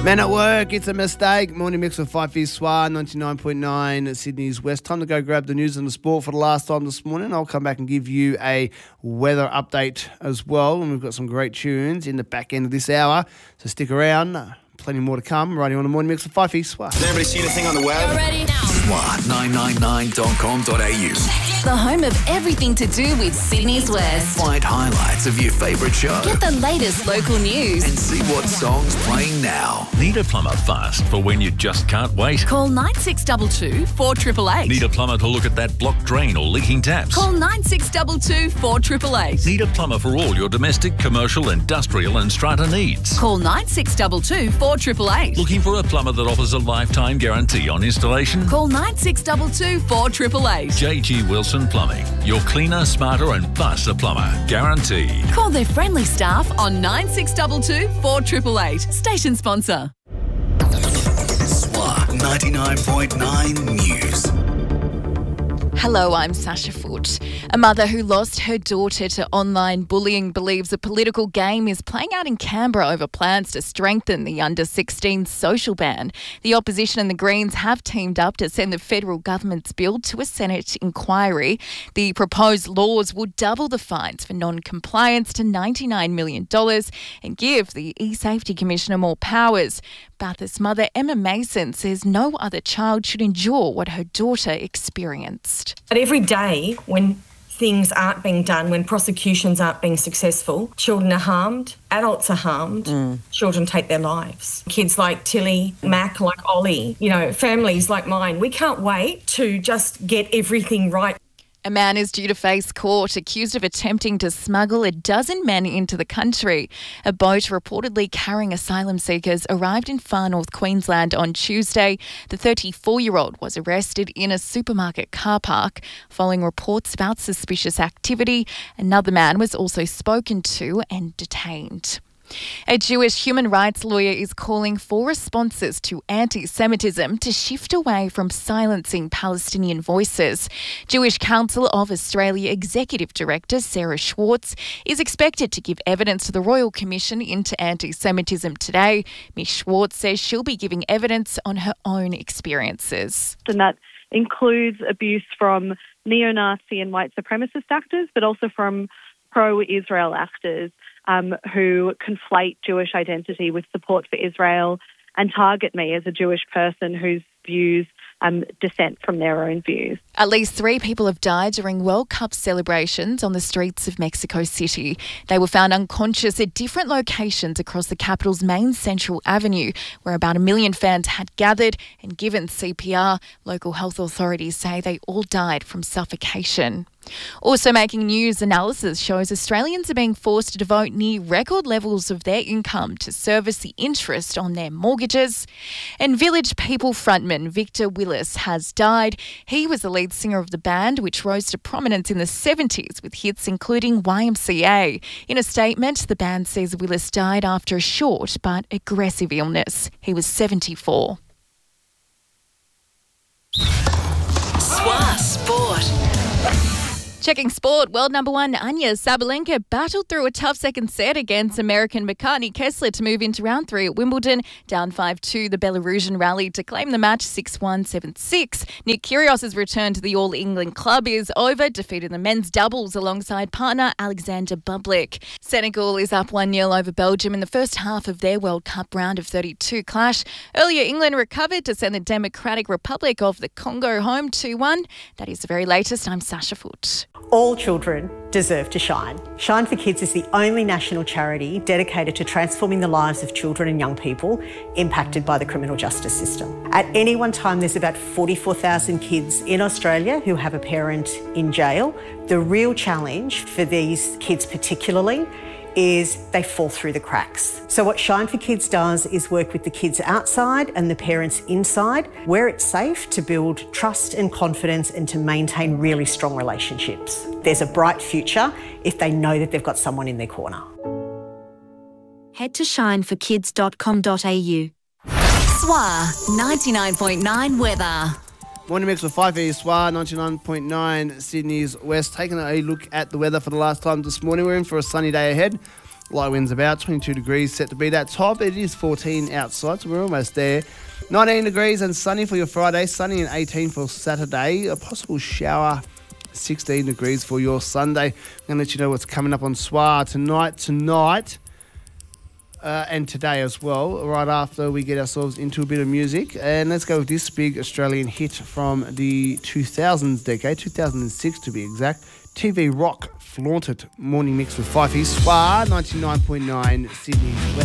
Men at work, it's a mistake. Morning mix with 5 Soir, 99.9 Sydney's West. Time to go grab the news and the sport for the last time this morning. I'll come back and give you a weather update as well. And we've got some great tunes in the back end of this hour. So stick around. Plenty more to come. Right on the morning mix with 5 Soir. Has everybody seen anything on the web? You're ready now. Swat999.com.au. The home of everything to do with Sydney's West. Find highlights of your favourite show. Get the latest local news. And see what song's playing now. Need a plumber fast for when you just can't wait? Call 9622 4888. Need a plumber to look at that blocked drain or leaking taps? Call 9622 4888. Need a plumber for all your domestic, commercial, industrial and strata needs? Call 9622 4888. Looking for a plumber that offers a lifetime guarantee on installation? Call 9622 4888. JG Wilson Plumbing. Your cleaner, smarter and faster plumber. Guaranteed. Call their friendly staff on 9622 4888. Station sponsor. Swat 99.9 News. Hello, I'm Sasha Foote. A mother who lost her daughter to online bullying believes a political game is playing out in Canberra over plans to strengthen the under-16 social ban. The opposition and the Greens have teamed up to send the federal government's bill to a Senate inquiry. The proposed laws would double the fines for non-compliance to $99 million and give the E-Safety Commissioner more powers. Bathurst mother Emma Mason says no other child should endure what her daughter experienced. But every day when things aren't being done, when prosecutions aren't being successful, children are harmed, adults are harmed, children take their lives. Kids like Tilly, Mac, like Ollie, families like mine, we can't wait to just get everything right. A man is due to face court accused of attempting to smuggle a dozen men into the country. A boat reportedly carrying asylum seekers arrived in far north Queensland on Tuesday. The 34-year-old was arrested in a supermarket car park following reports about suspicious activity. Another man was also spoken to and detained. A Jewish human rights lawyer is calling for responses to anti-Semitism to shift away from silencing Palestinian voices. Jewish Council of Australia Executive Director Sarah Schwartz is expected to give evidence to the Royal Commission into anti-Semitism today. Ms Schwartz says she'll be giving evidence on her own experiences. And that includes abuse from neo-Nazi and white supremacist actors, but also from pro-Israel actors who conflate Jewish identity with support for Israel and target me as a Jewish person whose views dissent from their own views. At least 3 people have died during World Cup celebrations on the streets of Mexico City. They were found unconscious at different locations across the capital's main Central Avenue, where about 1 million fans had gathered and given CPR. Local health authorities say they all died from suffocation. Also making news, analysis shows Australians are being forced to devote near record levels of their income to service the interest on their mortgages. And Village People frontman Victor Willis has died. He was the lead singer of the band, which rose to prominence in the 70s with hits including YMCA. In a statement, the band says Willis died after a short but aggressive illness. He was 74. Swat Sport. Checking sport, world number 1 Anya Sabalenka battled through a tough second set against American Makartney Kessler to move into round 3 at Wimbledon. Down 5-2, the Belarusian rallied to claim the match 6-1, 7-6. Nick Kyrgios's return to the All England club is over, defeated the men's doubles alongside partner Alexander Bublik. Senegal is up 1-0 over Belgium in the first half of their World Cup round of 32 clash. Earlier, England recovered to send the Democratic Republic of the Congo home 2-1. That is the very latest. I'm Sasha Foote. All children deserve to shine. Shine for Kids is the only national charity dedicated to transforming the lives of children and young people impacted by the criminal justice system. At any one time, there's about 44,000 kids in Australia who have a parent in jail. The real challenge for these kids particularly is they fall through the cracks. So what Shine for Kids does is work with the kids outside and the parents inside, where it's safe to build trust and confidence and to maintain really strong relationships. There's a bright future if they know that they've got someone in their corner. Head to shineforkids.com.au. SWA 99.9 weather. Morning mix with 5 Soir, 99.9 Sydney's West. Taking a look at the weather for the last time this morning. We're in for a sunny day ahead. Light winds about 22 degrees, set to be that top. It is 14 outside, so we're almost there. 19 degrees and sunny for your Friday. Sunny and 18 for Saturday. A possible shower, 16 degrees for your Sunday. I'm going to let you know what's coming up on SWA tonight. And today as well, right after we get ourselves into a bit of music. And let's go with this big Australian hit from the 2000s decade, 2006 to be exact. TV Rock, Flaunt It, morning mix with Fifey. SWA 99.9 Sydney's West.